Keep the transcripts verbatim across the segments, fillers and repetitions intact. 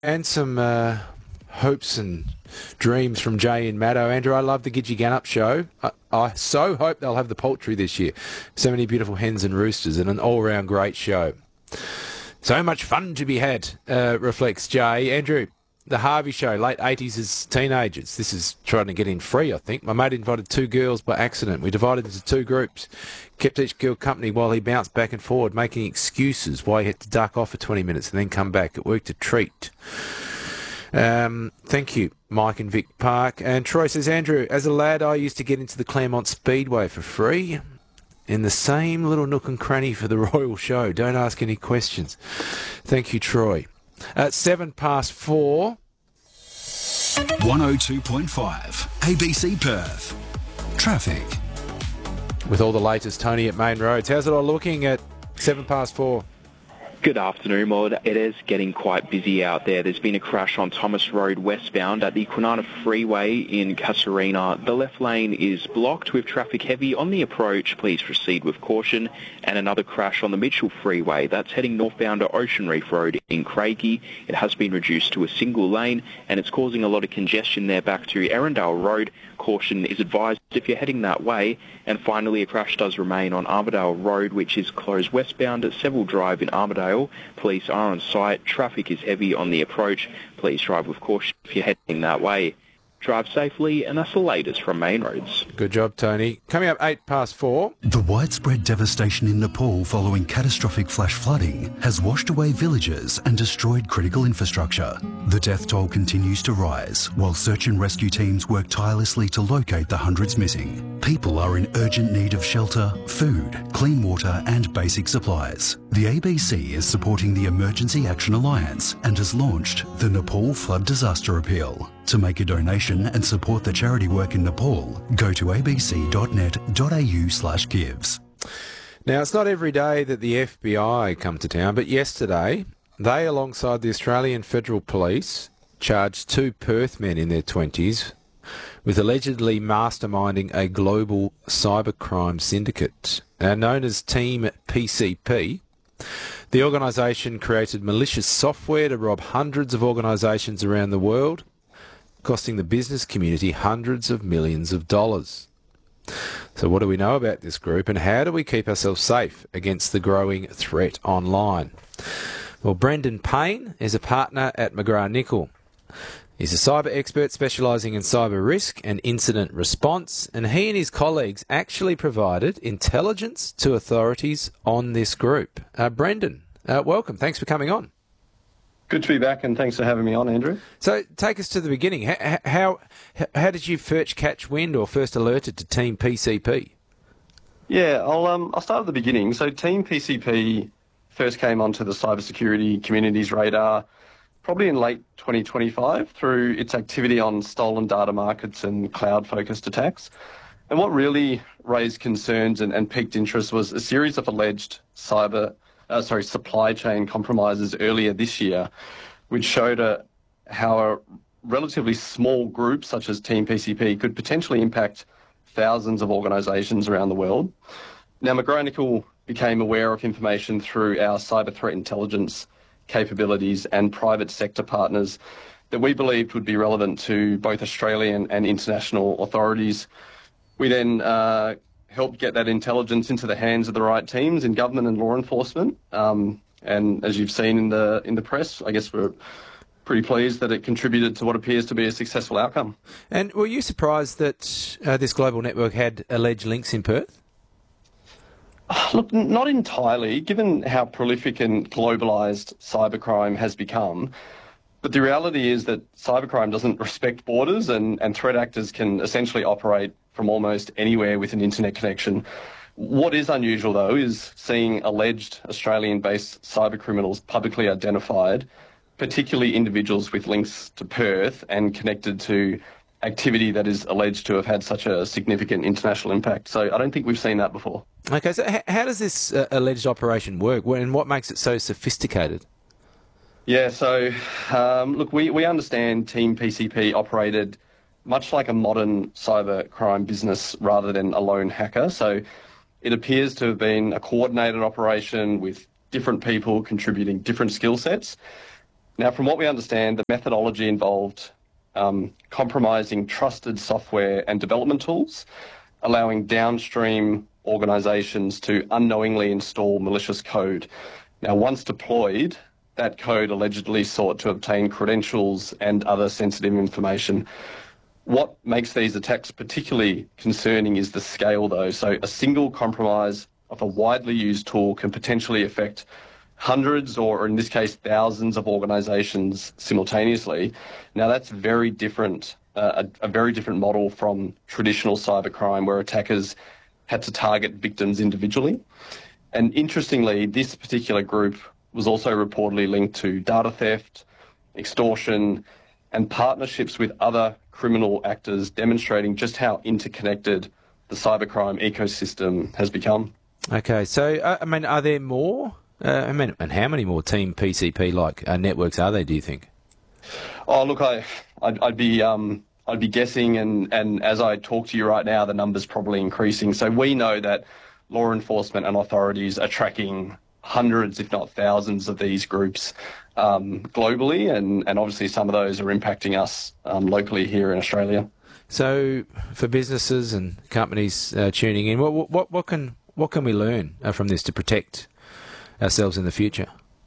And some uh, hopes and dreams from Jay in Maddo. Andrew, I love the Gidgee Gannup show. I, I so hope they'll have the poultry this year. So many beautiful hens and roosters and an all-round great show. So much fun to be had, uh, reflects Jay. Andrew, the Harvey Show, late eighties as teenagers. This is trying to get in free, I think. My mate invited two girls by accident. We divided into two groups, kept each girl company while he bounced back and forward, making excuses why he had to duck off for twenty minutes and then come back. It worked a treat. Um, thank you, Mike and Vic Park. And Troy says, Andrew, as a lad, I used to get into the Claremont Speedway for free in the same little nook and cranny for the Royal Show. Don't ask any questions. Thank you, Troy. At seven past four. one oh two point five, A B C Perth. Traffic. With all the latest, Tony at Main Roads. How's it all looking at seven past four? Good afternoon, Maud. It is getting quite busy out there. There's been a crash on Thomas Road westbound at the Kwinana Freeway in Casuarina. The left lane is blocked with traffic heavy on the approach. Please proceed with caution. And another crash on the Mitchell Freeway. That's heading northbound to Ocean Reef Road in Craigie. It has been reduced to a single lane and it's causing a lot of congestion there back to Erindale Road. Caution is advised if you're heading that way. And finally, a crash does remain on Armidale Road, which is closed westbound at Seville Drive in Armidale. Police are on site. Traffic is heavy on the approach. Please drive with caution if you're heading that way. Drive safely, and that's the latest from Main Roads. Good job, Tony. Coming up eight past four. The widespread devastation in Nepal following catastrophic flash flooding has washed away villages and destroyed critical infrastructure. The death toll continues to rise while search and rescue teams work tirelessly to locate the hundreds missing. People are in urgent need of shelter, food, clean water and basic supplies. The A B C is supporting the Emergency Action Alliance and has launched the Nepal Flood Disaster Appeal. To make a donation and support the charity work in Nepal, go to abc.net.au slash gives. Now, it's not every day that the F B I come to town, but yesterday, they, alongside the Australian Federal Police, charged two Perth men in their twenties with allegedly masterminding a global cybercrime syndicate. Now, known as Team P C P, the organisation created malicious software to rob hundreds of organisations around the world, costing the business community hundreds of millions of dollars. So what do we know about this group and how do we keep ourselves safe against the growing threat online? Well, Brendan Payne is a partner at McGrath Nicol. He's a cyber expert specialising in cyber risk and incident response, and he and his colleagues actually provided intelligence to authorities on this group. Uh, Brendan, uh, welcome. Thanks for coming on. Good to be back, and thanks for having me on, Andrew. So take us to the beginning. How how, how did you first catch wind or first alerted to Team P C P? Yeah, I'll um I'll start at the beginning. So Team P C P first came onto the cybersecurity community's radar probably in late twenty twenty-five through its activity on stolen data markets and cloud-focused attacks. And what really raised concerns and, and piqued interest was a series of alleged cyber Uh, sorry, supply chain compromises earlier this year, which showed a, how a relatively small group such as Team P C P could potentially impact thousands of organisations around the world. Now, McGrath Nicol became aware of information through our cyber threat intelligence capabilities and private sector partners that we believed would be relevant to both Australian and international authorities. We then uh, helped get that intelligence into the hands of the right teams in government and law enforcement. Um, and as you've seen in the in the press, I guess we're pretty pleased that it contributed to what appears to be a successful outcome. And were you surprised that uh, this global network had alleged links in Perth? Look, not entirely, given how prolific and globalised cybercrime has become. But the reality is that cybercrime doesn't respect borders, and, and threat actors can essentially operate from almost anywhere with an internet connection. What is unusual, though, is seeing alleged Australian-based cybercriminals publicly identified, particularly individuals with links to Perth and connected to activity that is alleged to have had such a significant international impact. So I don't think we've seen that before. Okay, so h- how does this uh, alleged operation work, and what makes it so sophisticated? Yeah, so um, look, we, we understand Team P C P operated much like a modern cyber crime business rather than a lone hacker. So it appears to have been a coordinated operation with different people contributing different skill sets. Now, from what we understand, the methodology involved um, compromising trusted software and development tools, allowing downstream organisations to unknowingly install malicious code. Now, once deployed, that code allegedly sought to obtain credentials and other sensitive information. What makes these attacks particularly concerning is the scale, though. So a single compromise of a widely used tool can potentially affect hundreds or, in this case, thousands of organisations simultaneously. Now, that's very different, uh, a, a very different model from traditional cybercrime, where attackers had to target victims individually. And interestingly, this particular group was also reportedly linked to data theft, extortion, and partnerships with other criminal actors, demonstrating just how interconnected the cybercrime ecosystem has become. Okay, so, uh, I mean, are there more? Uh, I mean, and how many more Team P C P-like uh, networks are there, do you think? Oh, look, I, I'd, I'd be um, I'd be guessing, and, and as I talk to you right now, the number's probably increasing. So we know that law enforcement and authorities are tracking hundreds, if not thousands, of these groups um, globally, and, and obviously some of those are impacting us um, locally here in Australia. So, for businesses and companies uh, tuning in, what what what can what can we learn uh, from this to protect ourselves in the future?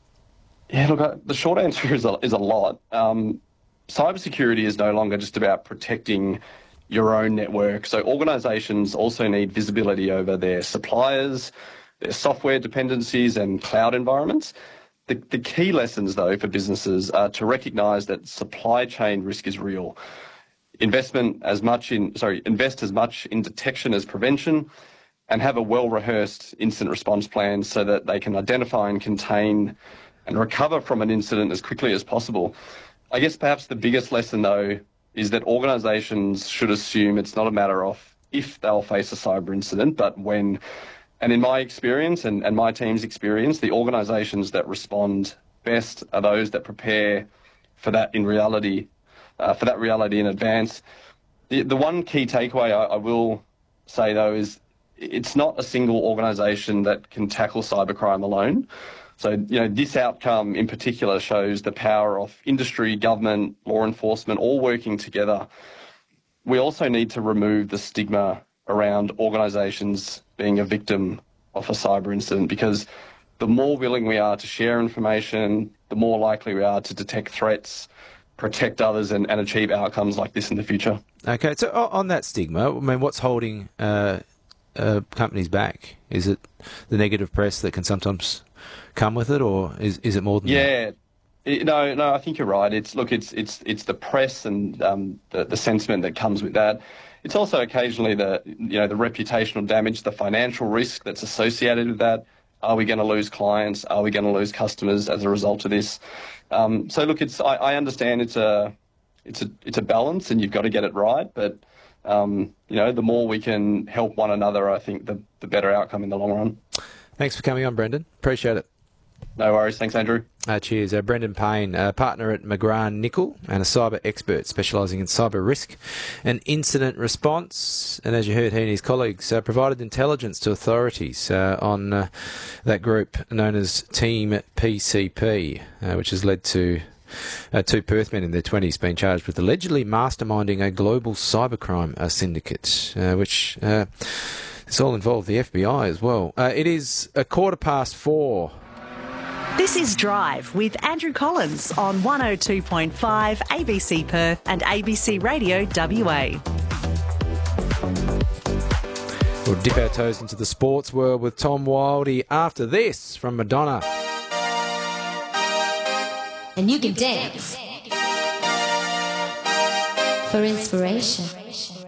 Yeah, look, uh, the short answer is a, is a lot. Um, cybersecurity is no longer just about protecting your own network. So organisations also need visibility over their suppliers, their software dependencies and cloud environments. The, the key lessons, though, for businesses are to recognise that supply chain risk is real. Investment as much in, sorry, invest as much in detection as prevention, and have a well-rehearsed incident response plan so that they can identify and contain and recover from an incident as quickly as possible. I guess perhaps the biggest lesson, though, is that organisations should assume it's not a matter of if they'll face a cyber incident, but when. And in my experience and, and my team's experience, the organisations that respond best are those that prepare for that in reality, uh, for that reality in advance. The, the one key takeaway I, I will say, though, is it's not a single organisation that can tackle cybercrime alone. So, you know, this outcome in particular shows the power of industry, government, law enforcement, all working together. We also need to remove the stigma around organisations being a victim of a cyber incident, because the more willing we are to share information, the more likely we are to detect threats, protect others and, and achieve outcomes like this in the future. Okay, so on that stigma, I mean, what's holding uh, uh, companies back? Is it the negative press that can sometimes come with it, or is is it more than yeah. that? It, no, no, I think you're right. It's look, it's it's it's the press and um, the the sentiment that comes with that. It's also occasionally the you know the reputational damage, the financial risk that's associated with that. Are we going to lose clients? Are we going to lose customers as a result of this? Um, so look, it's I, I understand it's a it's a it's a balance, and you've got to get it right. But um, you know, the more we can help one another, I think the the better outcome in the long run. Thanks for coming on, Brendan. Appreciate it. No worries. Thanks, Andrew. Uh, cheers. Uh, Brendan Payne, uh, partner at McGrath Nicol and a cyber expert specialising in cyber risk and incident response. And as you heard, he and his colleagues uh, provided intelligence to authorities uh, on uh, that group known as Team P C P, uh, which has led to uh, two Perth men in their twenties being charged with allegedly masterminding a global cybercrime uh, syndicate, uh, which uh, this all involved the F B I as well. Uh, it is a quarter past four. This is Drive with Andrew Collins on one oh two point five A B C Perth and A B C Radio W A. We'll dip our toes into the sports world with Tom Wildey after this from Madonna. And you can dance for inspiration.